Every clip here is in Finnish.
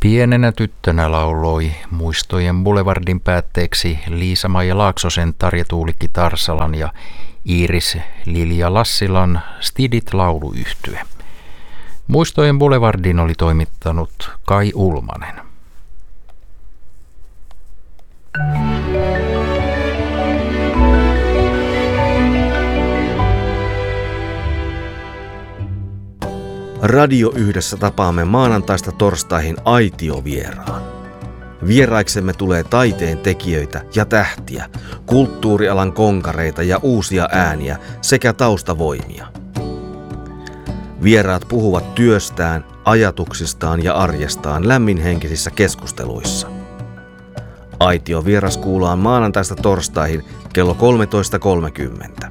Pienenä tyttönä lauloi Muistojen Boulevardin päätteeksi Liisa-Maija Laaksosen, Tarja Tuulikki Tarsalan ja Iiris Lilja Lassilan Stidit lauluyhtye. Muistojen Boulevardin oli toimittanut Kai Ulmanen. Radio Yhdessä tapaamme maanantaista torstaihin aitiovieraan. Vieraiksemme tulee taiteen tekijöitä ja tähtiä, kulttuurialan konkareita ja uusia ääniä sekä taustavoimia. Vieraat puhuvat työstään, ajatuksistaan ja arjestaan lämminhenkisissä keskusteluissa. Aitiovieras kuullaan maanantaista torstaihin kello 13.30.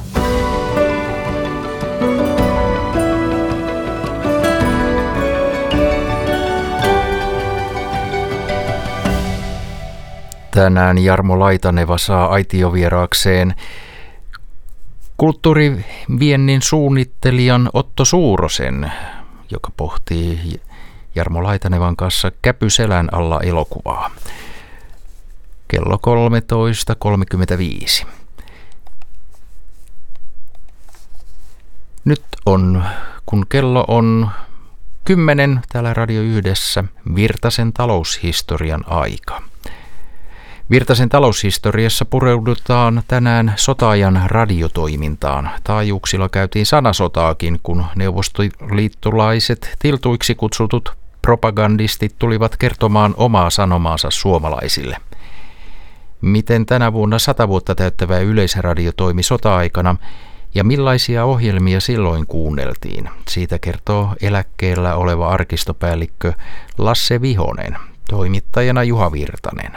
Tänään Jarmo Laitaneva saa aitiovieraakseen kulttuuriviennin suunnittelijan Otto Suurosen, joka pohtii Jarmo Laitanevan kanssa Käpy selän alla -elokuvaa. Kello 13.35. Nyt kun kello on 10 täällä Radio Yhdessä, Virtasen taloushistorian aika. Virtasen taloushistoriassa pureudutaan tänään sota-ajan radiotoimintaan. Taajuuksilla käytiin sanasotaakin, kun neuvostoliittolaiset tiltuiksi kutsutut propagandistit tulivat kertomaan omaa sanomaansa suomalaisille. Miten tänä vuonna 100 vuotta täyttävä Yleisradio toimi sota-aikana ja millaisia ohjelmia silloin kuunneltiin? Siitä kertoo eläkkeellä oleva arkistopäällikkö Lasse Vihonen, toimittajana Juha Virtanen.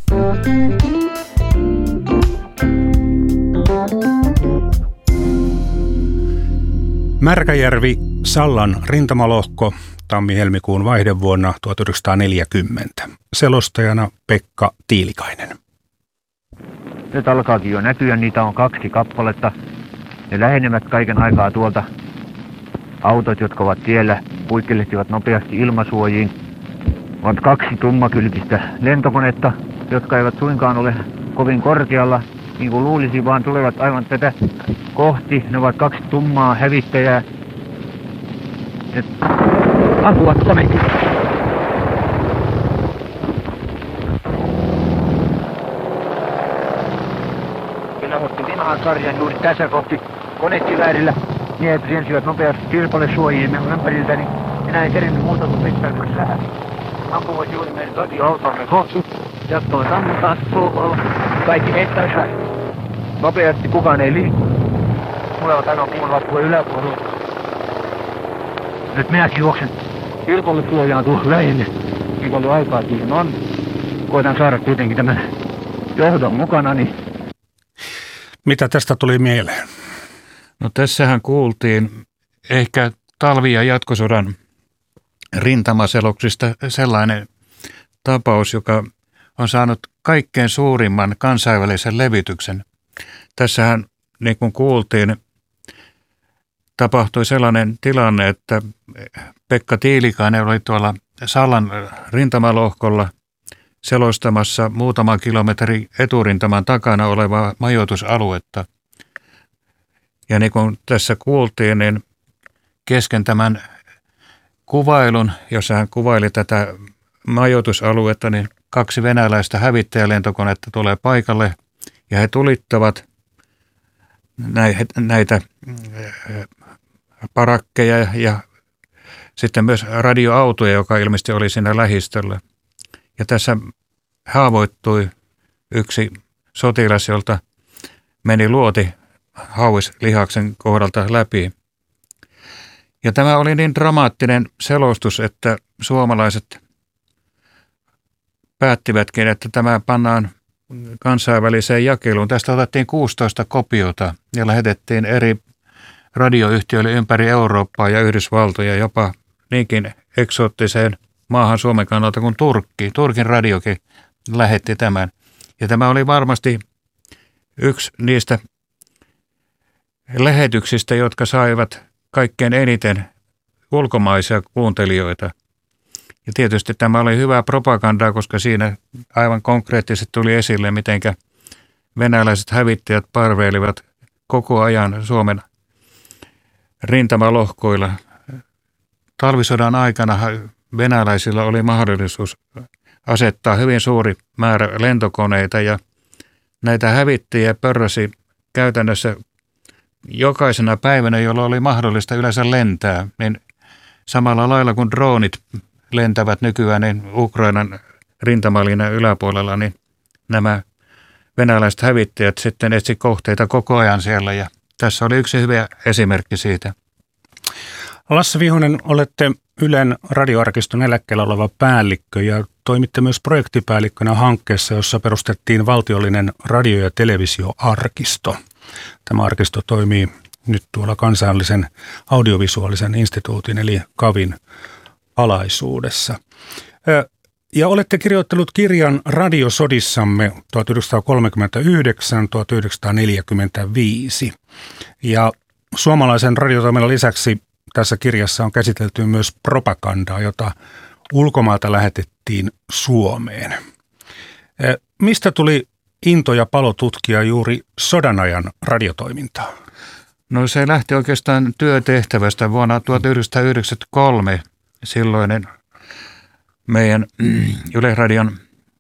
Märkäjärvi, Sallan rintamalohko, tammi-helmikuun vaihdevuonna 1940. Selostajana Pekka Tiilikainen. Nyt alkaakin jo näkyä, niitä on 2 kappaletta. Ne lähenevät kaiken aikaa tuolta. Autot, jotka ovat tiellä, puikkelehtivat nopeasti ilmasuojiin. On 2 tummakylkistä lentokonetta, jotka eivät suinkaan ole kovin korkealla, niin kuin luulisi, vaan tulevat aivan tätä kohti. Ne ovat 2 tummaa hävittäjää. Ne ampuvat konekin. Kyllä otti vinhaan sarjan juuri tässä kohti konekiväärillä. Miehet riensivät nopeasti kirpalle suojiin ympäriltä, niin minä en kerinyt muuta kuin pistää läpi. Ampuvat juuri meidän radioautomme kohti. Jatkoin sammutaan suulla. Kaikki mettäisä. Nopeasti kukaan ei liiku. Tulevat aina puunlappua yläpuolella. Nyt minäkin juoksen kirkolle suojaan tuohon lähelle. Niin paljon aikaa siihen on. Koitan saada kuitenkin tämän johdon mukana. Niin. Mitä tästä tuli mieleen? No tässähän kuultiin ehkä talvi- ja jatkosodan rintamaseloksista sellainen tapaus, joka on saanut kaikkein suurimman kansainvälisen levityksen. Tässähän, niin kuin kuultiin, tapahtui sellainen tilanne, että Pekka Tiilikainen oli tuolla Sallan rintamalohkolla selostamassa muutaman kilometrin eturintaman takana olevaa majoitusaluetta. Ja niin kuin tässä kuultiin, niin kesken tämän kuvailun, jossa hän kuvaili tätä majoitusaluetta, niin 2 venäläistä hävittäjälentokonetta tulee paikalle ja he tulittavat näitä parakkeja ja sitten myös radioautoja, joka ilmeisesti oli siinä lähistöllä. Ja tässä haavoittui yksi sotilas, jolta meni luoti hauislihaksen kohdalta läpi. Ja tämä oli niin dramaattinen selostus, että suomalaiset päättivätkin, että tämä pannaan kansainväliseen jakeluun. Tästä otettiin 16 kopiota ja lähetettiin eri radioyhtiöille ympäri Eurooppaa ja Yhdysvaltoja, jopa niinkin eksoottiseen maahan Suomen kannalta kuin Turkki. Turkin radiokin lähetti tämän. Ja tämä oli varmasti yksi niistä lähetyksistä, jotka saivat kaikkein eniten ulkomaisia kuuntelijoita. Ja tietysti tämä oli hyvää propagandaa, koska siinä aivan konkreettisesti tuli esille, mitenkä venäläiset hävittäjät parveilivat koko ajan Suomen rintamalohkoilla. Talvisodan aikana venäläisillä oli mahdollisuus asettaa hyvin suuri määrä lentokoneita ja näitä hävittäjiä pörräsi käytännössä jokaisena päivänä, jolloin oli mahdollista yleensä lentää, niin samalla lailla kuin droonit lentävät nykyään niin Ukrainan rintamalinjan yläpuolella, niin nämä venäläiset hävittäjät sitten etsi kohteita koko ajan siellä ja tässä oli yksi hyvä esimerkki siitä. Lasse Vihonen, olette Ylen radioarkiston eläkkeellä oleva päällikkö ja toimitte myös projektipäällikkönä hankkeessa, jossa perustettiin valtiollinen radio- ja televisioarkisto. Tämä arkisto toimii nyt tuolla Kansainvälisen audiovisuaalisen instituutin eli KAVin alaisuudessa. Ja olette kirjoittanut kirjan Radiosodissamme 1939-1945. Ja suomalaisen radiotoiminnan lisäksi tässä kirjassa on käsitelty myös propagandaa, jota ulkomailta lähetettiin Suomeen. Mistä tuli into ja palo tutkia juuri sodan ajan radiotoimintaa? No se lähti oikeastaan työtehtävästä vuonna 1993. Silloinen meidän Yleisradion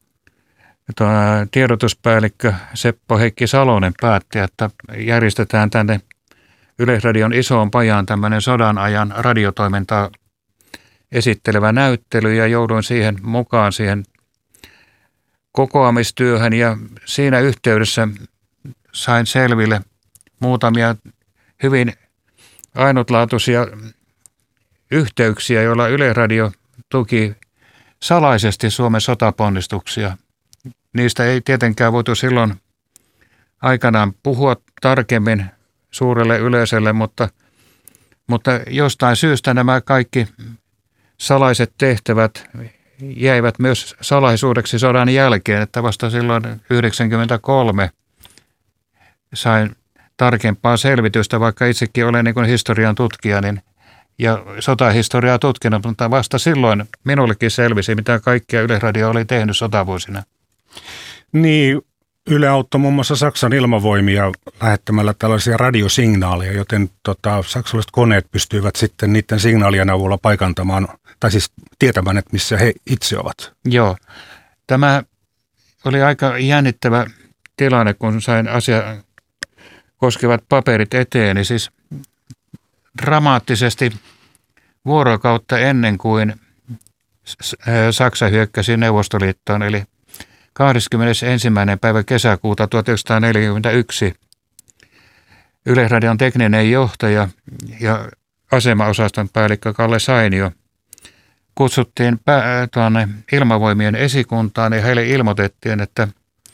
tiedotuspäällikkö Seppo Heikki Salonen päätti, että järjestetään tänne Yleisradion isoon pajaan tämmöinen sodan ajan radiotoimintaa esittelevä näyttely ja jouduin siihen mukaan siihen kokoamistyöhön ja siinä yhteydessä sain selville muutamia hyvin ainutlaatuisia yhteyksiä, joilla Yleisradio tuki salaisesti Suomen sotaponnistuksia. Niistä ei tietenkään voitu silloin aikanaan puhua tarkemmin suurelle yleisölle, mutta jostain syystä nämä kaikki salaiset tehtävät jäivät myös salaisuudeksi sodan jälkeen, että vasta silloin 1993 sain tarkempaa selvitystä, vaikka itsekin olen niin kuin historian tutkija ja sotahistoriaa tutkinut, mutta vasta silloin minullekin selvisi, mitä kaikkea Yleisradio oli tehnyt sotavuosina. Niin, Yle auttoi muun muassa Saksan ilmavoimia lähettämällä tällaisia radiosignaaleja, joten saksalaiset koneet pystyivät sitten niiden signaalien avulla paikantamaan, tai siis tietämään, että missä he itse ovat. Joo, tämä oli aika jännittävä tilanne, kun sain asiaa koskevat paperit eteen, niin siis dramaattisesti vuorokautta ennen kuin Saksa hyökkäsi Neuvostoliittoon, eli 21. päivä kesäkuuta 1941 Yleisradion tekninen johtaja ja asemaosaston päällikkö Kalle Sainio kutsuttiin tuonne ilmavoimien esikuntaan ja heille ilmoitettiin, että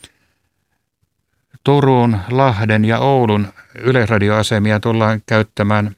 Turun, Lahden ja Oulun yleisradioasemia tullaan käyttämään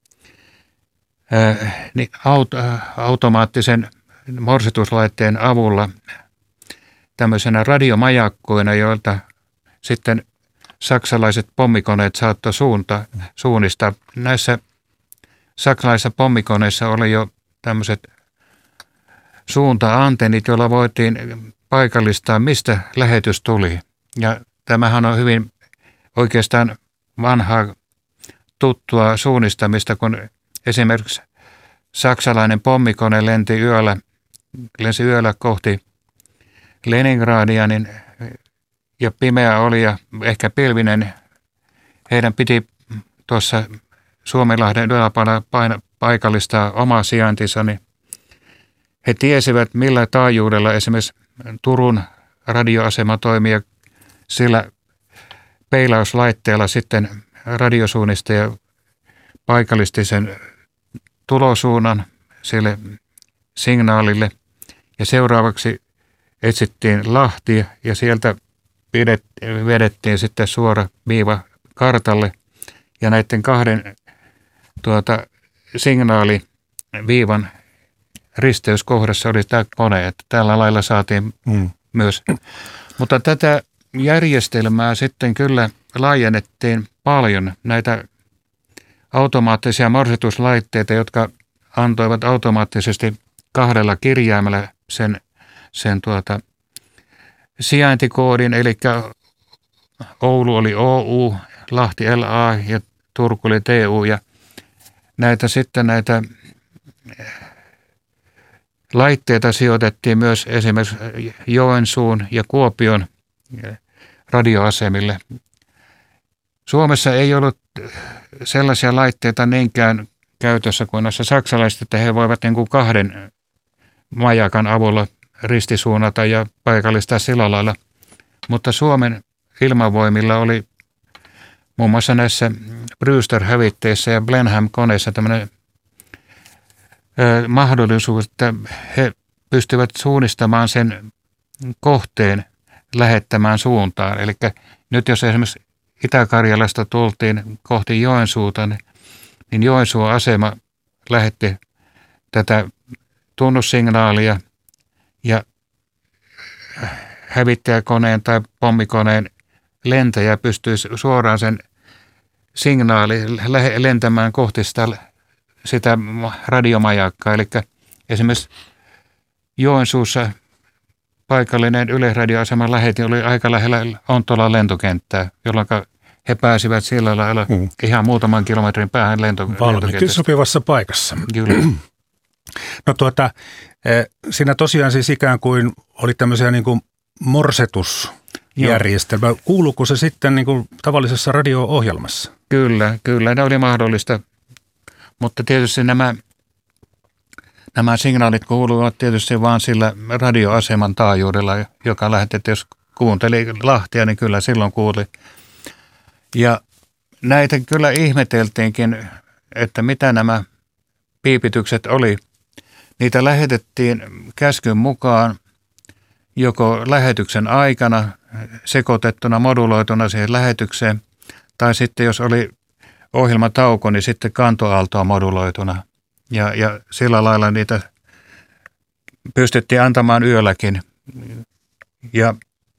automaattisen morsituslaitteen avulla tämmöisenä radiomajakkoina, joilta sitten saksalaiset pommikoneet saattoi suunnistaa. Näissä saksalaisissa pommikoneissa oli jo tämmöiset suunta-antennit, joilla voitiin paikallistaa, mistä lähetys tuli. Ja tämähän on hyvin oikeastaan vanhaa tuttua suunnistamista, kun esimerkiksi saksalainen pommikone lensi yöllä kohti Leningradia, ja pimeä oli ja ehkä pilvinen. Heidän piti tuossa Suomenlahden yläpuolella paikallistaa oma sijaintinsa, niin he tiesivät, millä taajuudella esimerkiksi Turun radioasema toimii, ja sillä peilauslaitteella sitten radiosuunnistaja paikallisti sen tulosuunnan sille signaalille, ja seuraavaksi etsittiin Lahti ja sieltä vedettiin sitten suora viiva kartalle ja näiden kahden signaaliviivan risteyskohdassa oli tämä kone, että tällä lailla saatiin myös. Mutta tätä järjestelmää sitten kyllä laajennettiin paljon, näitä automaattisia morsituslaitteita, jotka antoivat automaattisesti 2 kirjaimella sen sijaintikoodin, eli Oulu oli OU, Lahti LA ja Turku oli TU, ja näitä laitteita sijoitettiin myös esimerkiksi Joensuun ja Kuopion radioasemille. Suomessa ei ollut sellaisia laitteita niinkään käytössä kuin noissa saksalaiset, että he voivat niin kuin 2 majakan avulla ristisuunnata ja paikallistaa sillä lailla. Mutta Suomen ilmavoimilla oli muun muassa näissä Brewster-hävitteissä ja Blenheim-koneissa tämmöinen mahdollisuus, että he pystyvät suunnistamaan sen kohteen lähettämään suuntaan. Eli nyt jos esimerkiksi Itä-Karjalasta tultiin kohti Joensuuta, niin Joensuun asema lähetti tätä tunnussignaalia ja hävittäjäkoneen tai pommikoneen lentäjä pystyy suoraan sen signaalin lentämään kohti sitä radiomajakkaa. Eli esimerkiksi Joensuussa paikallinen Yleisradioaseman lähetin oli aika lähellä Ontolan lentokenttää, jolloin he pääsivät sillä lailla ihan muutaman kilometrin päähän valmiiksi sopivassa paikassa. Kyllä. No siinä tosiaan siis ikään kuin oli tämmöisiä niin kuin morsetusjärjestelmä. Joo. Kuuluuko se sitten niin kuin tavallisessa radio-ohjelmassa? Kyllä, ne oli mahdollista, mutta tietysti nämä signaalit kuuluvat tietysti vain sillä radioaseman taajuudella, joka lähetettiin, jos kuunteli Lahtia, niin kyllä silloin kuuli. Ja näitä kyllä ihmeteltiinkin, että mitä nämä piipitykset oli. Niitä lähetettiin käskyn mukaan joko lähetyksen aikana sekoitettuna, moduloituna siihen lähetykseen, tai sitten jos oli ohjelmatauko, niin sitten kantoaaltoa moduloituna. Ja sillä lailla niitä pystyttiin antamaan yölläkin. Ja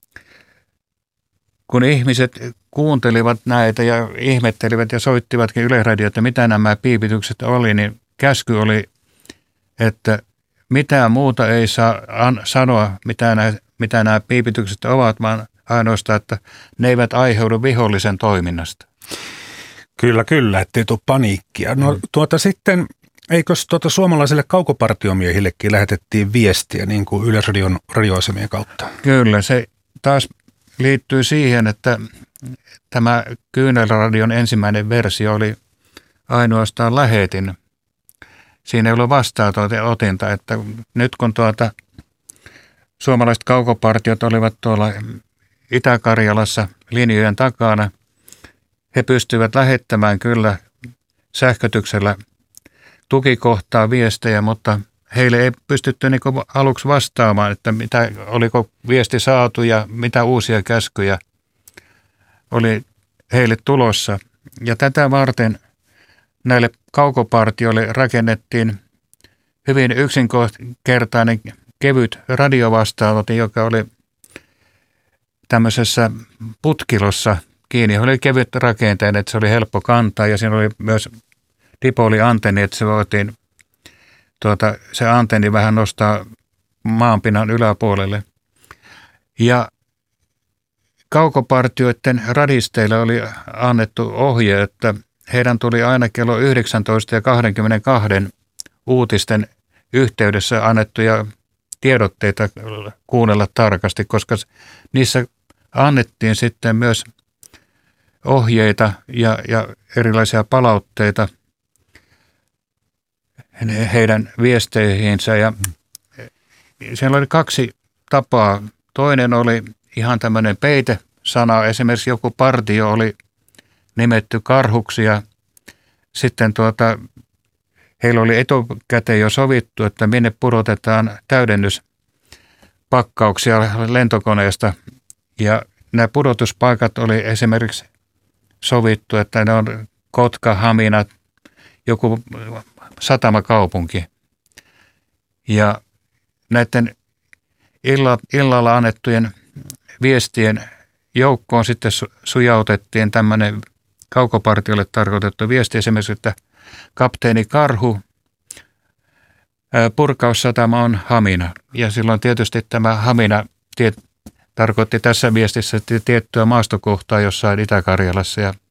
kun ihmiset kuuntelivat näitä ja ihmettelivät ja soittivatkin Yleisradioon, että mitä nämä piipitykset oli, niin käsky oli, että mitään muuta ei saa sanoa, mitä nämä piipitykset ovat, vaan ainoastaan, että ne eivät aiheudu vihollisen toiminnasta. Kyllä, ettei tule paniikkia. No sitten, eikös suomalaisille kaukopartiomiehillekin lähetettiin viestiä niin kuin Yleisradion radioasemien kautta? Kyllä, se taas liittyy siihen, että tämä Kyynelradion ensimmäinen versio oli ainoastaan lähetin. Siinä ei ollut vastaanotinta, että nyt kun suomalaiset kaukopartiot olivat tuolla Itä-Karjalassa linjojen takana, he pystyivät lähettämään kyllä sähkötyksellä tukikohtaa viestejä, mutta heille ei pystytty niin kuin aluksi vastaamaan, että oliko viesti saatu ja mitä uusia käskyjä oli heille tulossa. Ja tätä varten näille kaukopartioille rakennettiin hyvin yksinkertainen kevyt radiovastaanotin, joka oli tämmöisessä putkilossa kiinni. Oli kevyt rakenteen, että se oli helppo kantaa ja siinä oli myös dipooliantenni, että se voitiin se antenni vähän nostaa maanpinnan yläpuolelle. Ja kaukopartioiden radisteille oli annettu ohje, että heidän tuli aina kello 19 ja 22 uutisten yhteydessä annettuja tiedotteita kuunnella tarkasti, koska niissä annettiin sitten myös ohjeita ja erilaisia palautteita heidän viesteihinsä. Ja siellä oli 2 tapaa. Toinen oli ihan tämmöinen peitesana. Esimerkiksi joku partio oli nimetty Karhuksi ja sitten heillä oli etukäteen jo sovittu, että minne pudotetaan täydennyspakkauksia lentokoneesta. Ja nämä pudotuspaikat oli esimerkiksi sovittu, että ne on Kotka, Hamina, joku satamakaupunki. Ja näiden illalla annettujen viestien joukkoon sitten sujautettiin tämmöinen kaukopartiolle tarkoitettu viesti esimerkiksi, että kapteeni Karhu purkaussatama on Hamina. Ja silloin tietysti tämä Hamina tarkoitti tässä viestissä tiettyä maastokohtaa jossain Itä-Karjalassa. Ja